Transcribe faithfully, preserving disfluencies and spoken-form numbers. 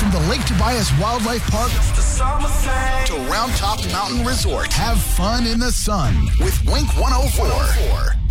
From the Lake Tobias Wildlife Park to Round Top Mountain Resort. Have fun in the sun with Wink one oh four.